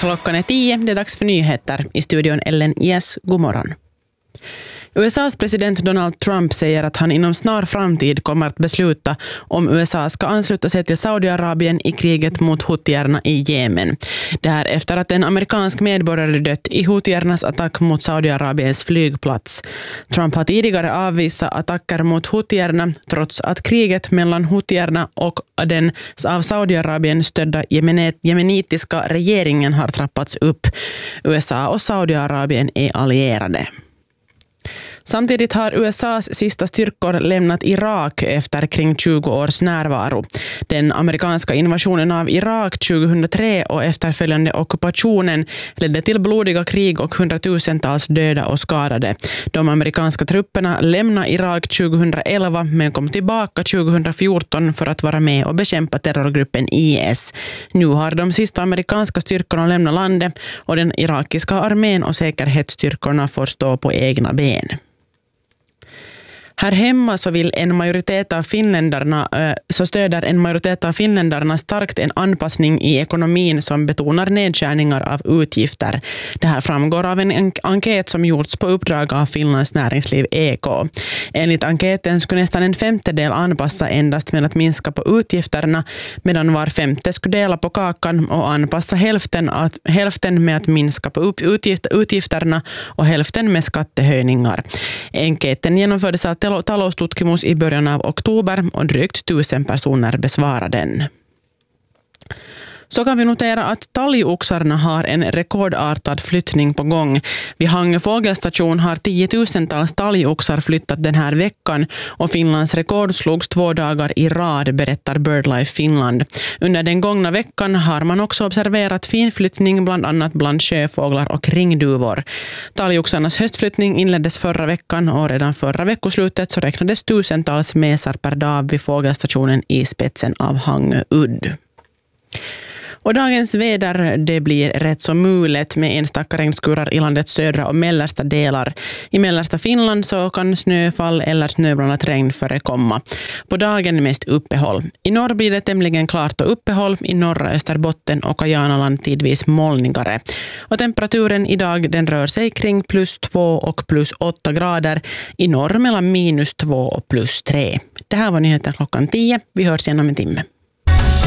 Klockan är 10, det är dags för nyheter. I studion Ellen Yes, god morgon. USAs president Donald Trump säger att han inom snar framtid kommer att besluta om USA ska ansluta sig till Saudiarabien i kriget mot hutierna i Jemen. Det här efter att en amerikansk medborgare dött i hutiernas attack mot Saudiarabiens flygplats. Trump har tidigare avvisat attacker mot hutierna trots att kriget mellan hutierna och den av Saudiarabien stödda jemenitiska regeringen har trappats upp. USA och Saudiarabien är allierade. Samtidigt har USAs sista styrkor lämnat Irak efter kring 20 års närvaro. Den amerikanska invasionen av Irak 2003 och efterföljande ockupationen ledde till blodiga krig och hundratusentals döda och skadade. De amerikanska trupperna lämnade Irak 2011 men kom tillbaka 2014 för att vara med och bekämpa terrorgruppen IS. Nu har de sista amerikanska styrkorna lämnat landet och den irakiska armén och säkerhetsstyrkorna får stå på egna ben. Här hemma så stöder en majoritet av finländarna starkt en anpassning i ekonomin som betonar nedskärningar av utgifter. Det här framgår av en enkät som gjorts på uppdrag av Finlands näringsliv EK. Enligt enkäten skulle nästan en femtedel anpassa endast med att minska på utgifterna, medan var femte skulle dela på kakan och anpassa hälften med att minska på utgifterna och hälften med skattehöjningar. Enkäten genomfördes av taloustutkimus i början av oktober och drygt 1000 personer besvarade den. Så kan vi notera att talgoxarna har en rekordartad flyttning på gång. Vid Hangö fågelstation har 10 000-tals talgoxar flyttat den här veckan och Finlands rekord slogs 2 dagar i rad, berättar BirdLife Finland. Under den gångna veckan har man också observerat finflyttning bland annat bland sjöfåglar och ringduvor. Talgoxarnas höstflyttning inleddes förra veckan och redan förra veckoslutet så räknades 1000-tals mesar per dag vid fågelstationen i spetsen av Hangö udd. Och dagens väder, det blir rätt så mulet med enstaka regnskurar i landets södra och mellersta delar. I mellersta Finland så kan snöfall eller snöblandat regn förekomma. På dagen mest uppehåll. I norr blir det tämligen klart och uppehåll. I norra Österbotten och Kajanaland tidvis molnigare. Och temperaturen idag den rör sig kring +2 och +8 grader. I norr mellan -2 och +3. Det här var nyheten klockan 10. Vi hörs igen om en timme.